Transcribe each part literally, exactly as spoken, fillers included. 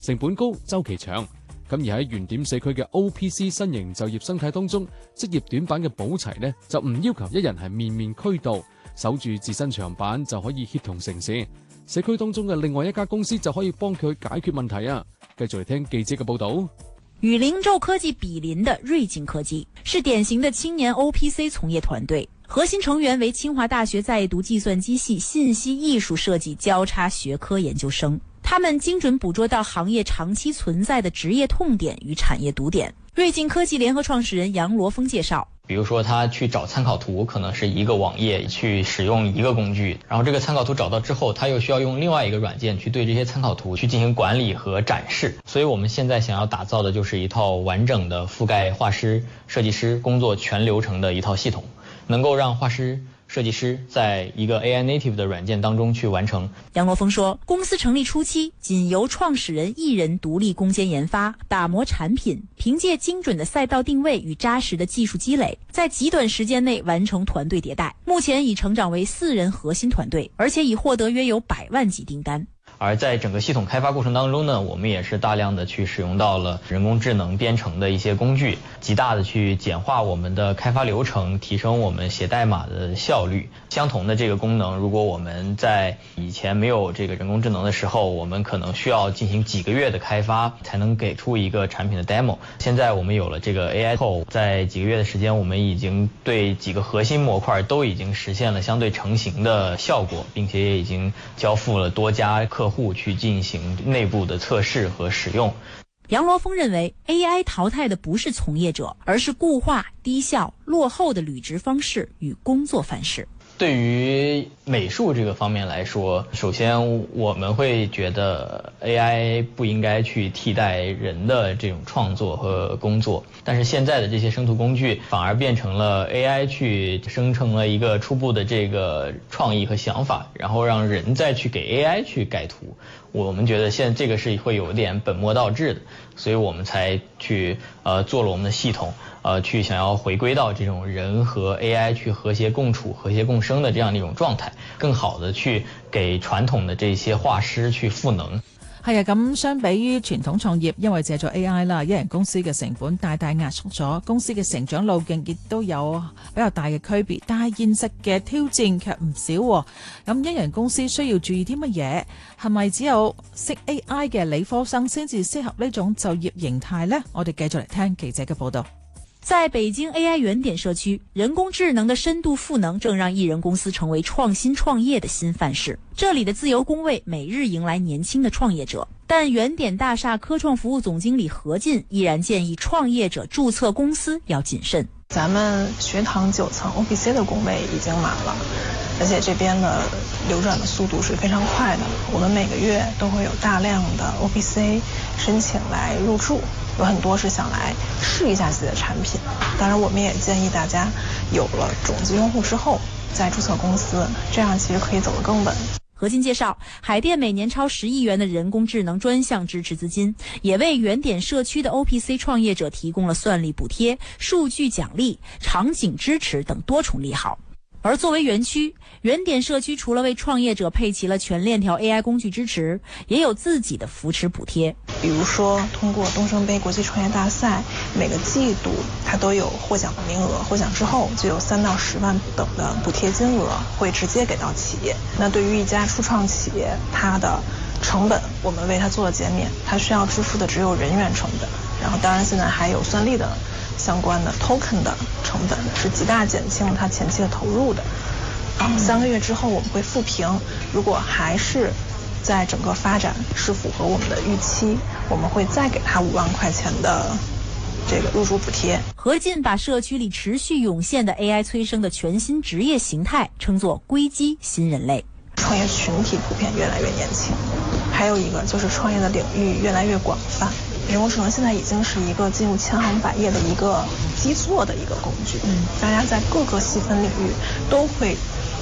成本高、週期長。咁而喺原點社區嘅 O P C 新型就業生態當中，職業短板嘅補齊呢，就唔要求一人係面面俱到，守住自身長板就可以協同成事。社區當中嘅另外一家公司就可以幫佢解決問題啊！繼續嚟聽記者嘅報導。 與靈州科技比鄰的瑞靜科技是典型的青年 O P C 從業團隊，核心成員為清華大學在讀計算機系信息藝術設計交叉學科研究生。他們精準捕捉到行業長期存在的職業痛點與產業堵點。瑞靜科技聯合創始人楊羅峰介紹， 比如說他去找參考圖，可能是一個網頁去使用一個工具，然後這個參考圖找到之後，他又需要用另外一個軟件去對這些參考圖去進行管理和展示。所以我們現在想要打造的就是一套完整的覆蓋畫師、設計師工作全流程的一套系統，能夠讓畫師設計師在一個 A I native 的軟件當中去完成。 楊羅峰說，公司成立初期僅由創始人一人獨立攻堅研發、打磨產品，憑借精準的賽道定位與扎實的技術積累，在極短時間內完成團隊迭代。目前已成長為四人核心團隊，而且已獲得約有百萬級訂單。 而在整個系統開發過程當中呢，我們也是大量的去使用到了人工智能編程的一些工具，極大的去簡化我們的開發流程，提升我們寫代碼的效率。相同的這個功能，如果我們在以前沒有這個人工智能的時候，我們可能需要進行幾個月的開發才能給出一個產品的 demo。現在我們有了這個 A I 後，在幾個月的時間，我們已經對幾個核心模塊都已經實現了相對成型的效果，並且也已經交付了多家客戶戶去進行內部的測試和使用。 楊羅峰認為 A I 淘汰的不是從業者，而是固化、低效、落後的履職方式與工作範式。 對於美術這個方面來說，首先我們會覺得 A I 不應該去替代人的這種創作和工作，但是現在的這些生圖工具反而變成了 A I 去生成了一個初步的這個創意和想法，然後讓人再去給 A I 去改圖。我們覺得現在這個是會有點本末倒置的，所以我們才去呃做了我們的系統，呃去想要回歸到這種人和 A I 去和諧共處、和諧共生的這樣的一種狀態，更好的去給傳統的這些畫師去賦能。 係啊，咁相比於傳統創業，因為借助 A I 啦，一人公司嘅成本大大壓縮咗，公司嘅成長路徑亦都有比較大嘅區別。但係現實嘅挑戰卻唔少。咁一人公司需要注意啲乜嘢？係咪只有識 A I 嘅理科生先至適合呢種就業形態呢？我哋繼續嚟聽記者嘅報道。 在北京 A I 原點社區，人工智能的深度賦能正讓一人公司成為創新創業的新範式。這裡的自由工位每日迎來年輕的創業者，但原點大廈科創服務總經理何進依然建議創業者註冊公司要謹慎。 咱們學堂九層 O P C 的工位已經滿了，而且這邊的流轉的速度是非常快的。我們每個月都會有大量的 O P C 申請來入駐。有很多是想來試一下自己的產品，當然我們也建議大家有了種子用戶之後再註冊公司，這樣其實可以走得更穩。 何進介紹，海淀每年超十億元的人工智能專項支持資金，也為原點社區的 O P C 創業者提供了算力補貼、數據獎勵、場景支持等多重利好。而作為園區，原點社區除了為創業者配齊了全鏈條 A I 工具支持，也有自己的扶持補貼。 比如說，通過東升杯國際創業大賽，每個季度它都有獲獎的名額，獲獎之後就有三到十萬等的補貼金額會直接給到企業。那對於一家初創企業，它的成本我們為它做了減免，它需要支付的只有人員成本，然後當然現在還有算力的相關的 token 的成本，是極大減輕了它前期的投入的。啊，三個月之後我們會復評，如果還是在整個發展是符合我們的預期，我們會再給他五萬塊錢的這個入駐補貼。 何進把社區裏持續湧現的 A I 催生的全新職業形態稱作硅基新人類。 創業群體普遍越來越年輕，還有一個就是創業的領域越來越廣泛。人工智能現在已經是一個進入千行百業的一個基座的一個工具，嗯，大家在各個細分領域都會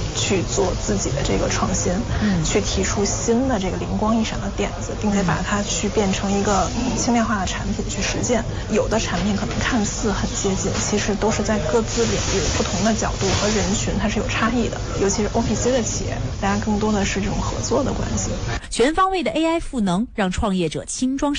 去做自己的这个创新，嗯，去提出新的这个灵光一闪的点子，并且把它去变成一个轻量化的产品去实践。有的产品可能看似很接近，其实都是在各自领域不同的角度和人群它是有差异的。尤其是 O P C 的企业，大家更多的是这种合作的关系。 全方位的 A I 赋能，让创业者轻装